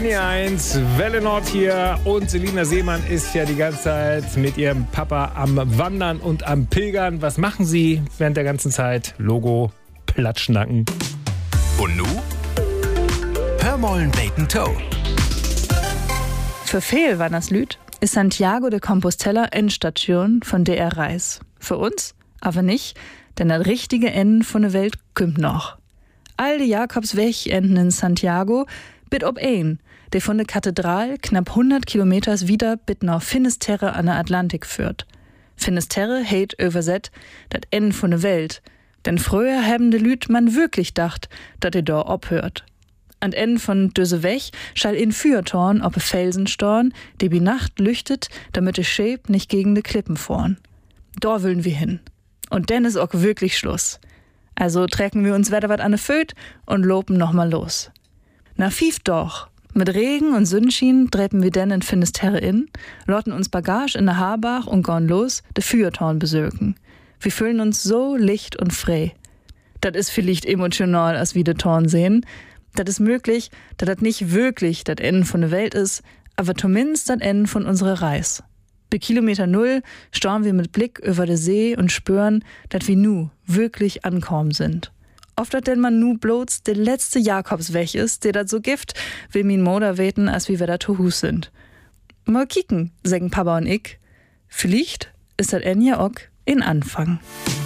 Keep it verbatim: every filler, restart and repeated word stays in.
Linie eins, Welle Nord hier und Selina Seemann ist ja die ganze Zeit mit ihrem Papa am Wandern und am Pilgern. Was machen sie während der ganzen Zeit? Logo, Platschnacken. Und nu? Hörmollen Bacon Toe. Für viel Wannerslüd ist Santiago de Compostela Endstation von D R Reis. Für uns aber nicht, denn das richtige Ende von der Welt kommt noch. All die Jakobsweg enden in Santiago, bit ob ein, der von der Kathedral knapp hundert Kilometers wieder bit nach Finisterre an der Atlantik führt. Finisterre heit überset dat Ende von der Welt, denn früher haben de Lüd man wirklich dacht, dat er da obhört. An Ende von düse Weg schall in Fürtorn ob e Felsenstorn, der bi Nacht lüchtet, damit de Schäb nicht gegen de Klippen vorn. Da willen wir hin. Und denn ist auch wirklich Schluss. Also trecken wir uns wieder wat an de Föt und lopen noch mal los. Na fief doch. Mit Regen und Sonnenschein treppen wir denn in Finisterre in, lotten uns Bagage in der Haarbach und gorn los, de Fürtorn besöken. Wir fühlen uns so licht und frei. Dat is vielleicht emotional, als wir de Torn sehen. Dat is möglich, dat dat nicht wirklich dat Ende von der Welt ist, aber zumindest dat Ende von unserer Reis. Bei Kilometer Null staunen wir mit Blick über de See und spüren, dat wir nu wirklich ankommen sind. Oft dat denn man nu bloß der letzte Jakobsweg ist, der dat so gift, will min Moder weten, als wie wir da to Hus sind. Mal kicken, sagen Papa und ich. Vielleicht ist dat Ende ja auch in Anfang.